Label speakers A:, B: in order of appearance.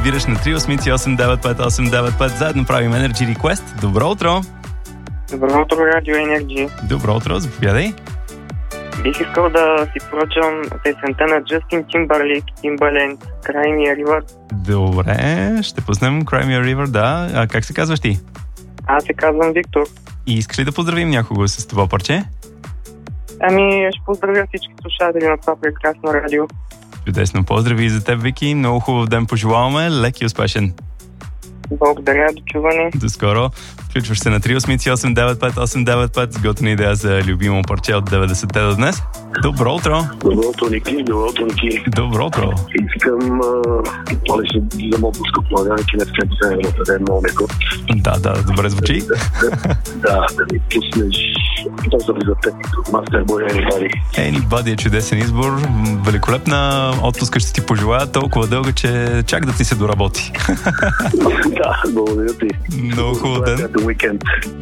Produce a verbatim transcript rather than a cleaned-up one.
A: избираш на три осем осем девет пет осем девет пет. Заедно правим Energy Request. Добро утро!
B: Добро утро, Радио Energy.
A: Добро утро, заповядай.
B: Бих искал да си поръчам песента на Джастин Тимбърлейк, Timbaland, Cry Me a River.
A: Добре, ще пуснем Cry Me a River, да. А как се казваш ти?
B: Аз се казвам Виктор.
A: И искаш ли да поздравим някого с това парче?
B: Ами, ще поздравя всички слушатели на това прекрасно радио.
A: Чудесно, поздрави и за теб, Вики. Много хубав ден пожелаваме. Лек и успешен.
B: Благодаря, до чуване.
A: До скоро. Включваш се на три осем осем девет пет осем девет пет с готина идея за любимо парче от деветдесетте до днес. Добро утро!
C: Добро утро, Ники. Добро утро, Ники.
A: Добро утро!
C: Искам да се взема отпуска по Ладянки, не искам да се взема много леко.
A: Да, да, добре звучи.
C: Да, да ми пуснеш поздрави за теб от Masterboy Anybody.
A: Anybody е чудесен избор. Великолепна отпуска ще ти пожелая, толкова дълга, че чак да ти се доработи.
C: Да, благодаря ти.
A: Много хубав ден.
C: Уикенд.